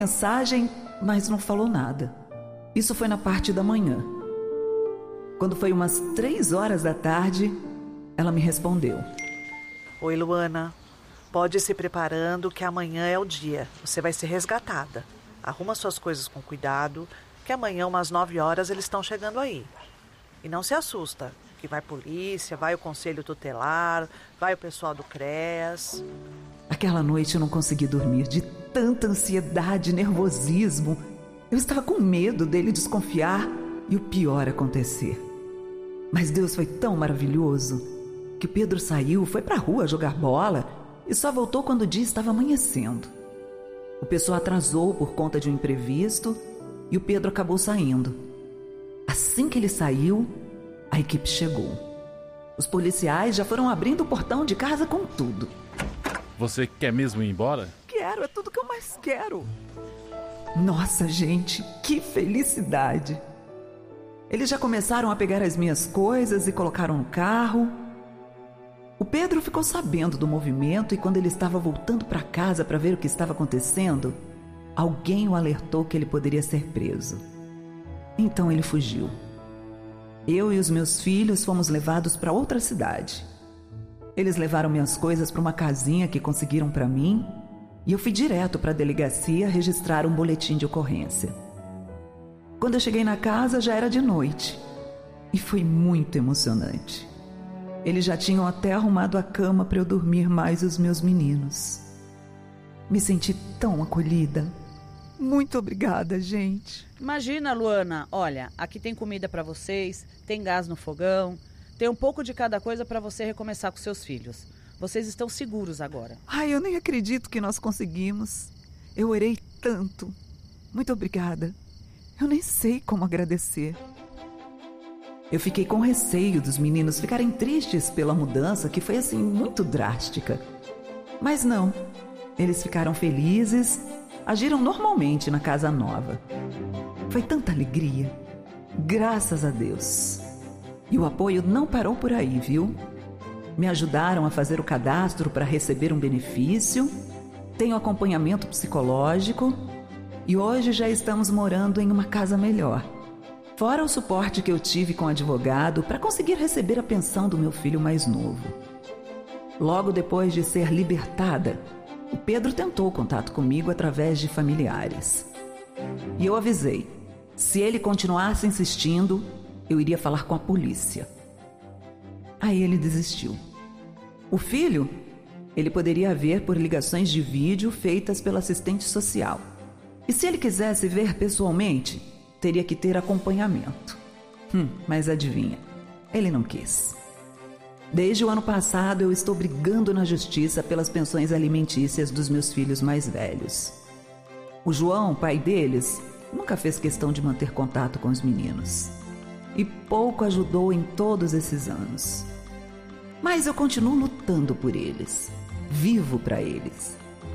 Mensagem, mas não falou nada. Isso foi na parte da manhã. Quando foi umas 3 horas da tarde, ela me respondeu. Oi, Luana. Pode ir se preparando que amanhã é o dia. Você vai ser resgatada. Arruma suas coisas com cuidado, que amanhã, umas 9 horas, eles estão chegando aí. E não se assusta, que vai polícia, vai o conselho tutelar, vai o pessoal do CREAS. Aquela noite eu não consegui dormir de tanta ansiedade, nervosismo. Eu estava com medo dele desconfiar e o pior acontecer. Mas Deus foi tão maravilhoso que Pedro saiu, foi pra rua jogar bola e só voltou quando o dia estava amanhecendo. O pessoal atrasou por conta de um imprevisto e o Pedro acabou saindo. Assim que ele saiu, a equipe chegou. Os policiais já foram abrindo o portão de casa com tudo. Você quer mesmo ir embora? Quero, é tudo que eu mais quero. Nossa, gente, que felicidade! Eles já começaram a pegar as minhas coisas e colocaram no carro. O Pedro ficou sabendo do movimento e quando ele estava voltando para casa para ver o que estava acontecendo, alguém o alertou que ele poderia ser preso. Então ele fugiu. Eu e os meus filhos fomos levados para outra cidade. Eles levaram minhas coisas para uma casinha que conseguiram para mim e eu fui direto para a delegacia registrar um boletim de ocorrência. Quando eu cheguei na casa já era de noite e foi muito emocionante. Eles já tinham até arrumado a cama para eu dormir mais os meus meninos. Me senti tão acolhida. Muito obrigada, gente. Imagina, Luana, olha, aqui tem comida para vocês, tem gás no fogão, tem um pouco de cada coisa para você recomeçar com seus filhos. Vocês estão seguros agora. Ai, eu nem acredito que nós conseguimos. Eu orei tanto. Muito obrigada. Eu nem sei como agradecer. Eu fiquei com receio dos meninos ficarem tristes pela mudança, que foi assim muito drástica. Mas não, eles ficaram felizes, agiram normalmente na casa nova. Foi tanta alegria, graças a Deus. E o apoio não parou por aí, viu? Me ajudaram a fazer o cadastro para receber um benefício, tenho acompanhamento psicológico e hoje já estamos morando em uma casa melhor. Fora o suporte que eu tive com o advogado para conseguir receber a pensão do meu filho mais novo. Logo depois de ser libertada, o Pedro tentou contato comigo através de familiares. E eu avisei, se ele continuasse insistindo, eu iria falar com a polícia. Aí ele desistiu. O filho, ele poderia ver por ligações de vídeo feitas pela assistente social. E se ele quisesse ver pessoalmente, teria que ter acompanhamento. Mas adivinha, ele não quis. Desde o ano passado eu estou brigando na justiça pelas pensões alimentícias dos meus filhos mais velhos. O João, pai deles, nunca fez questão de manter contato com os meninos. E pouco ajudou em todos esses anos. Mas eu continuo lutando por eles. Vivo para eles.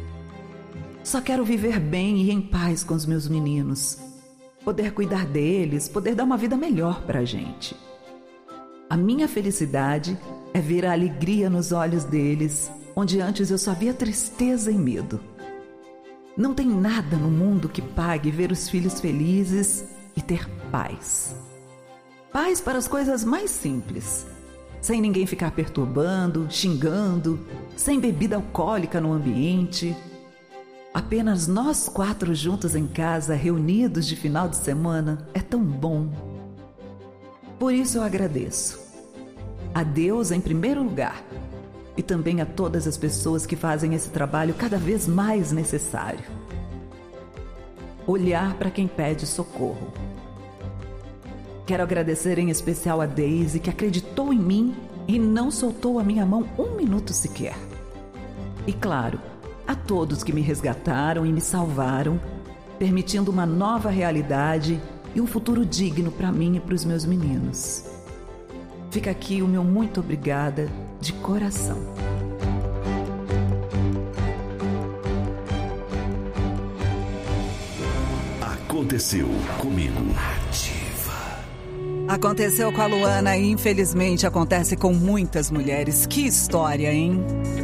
Só quero viver bem e em paz com os meus meninos. Poder cuidar deles, poder dar uma vida melhor pra gente. A minha felicidade é ver a alegria nos olhos deles, onde antes eu só via tristeza e medo. Não tem nada no mundo que pague ver os filhos felizes e ter paz. Paz para as coisas mais simples. Sem ninguém ficar perturbando, xingando, sem bebida alcoólica no ambiente. Apenas nós 4 juntos em casa, reunidos de final de semana, é tão bom. Por isso eu agradeço. A Deus em primeiro lugar e também a todas as pessoas que fazem esse trabalho cada vez mais necessário. Olhar para quem pede socorro. Quero agradecer em especial a Daisy, que acreditou em mim e não soltou a minha mão um minuto sequer. E claro, a todos que me resgataram e me salvaram, permitindo uma nova realidade e um futuro digno para mim e para os meus meninos. Fica aqui o meu muito obrigada de coração. Aconteceu comigo. Aconteceu com a Luana e infelizmente acontece com muitas mulheres. Que história, hein?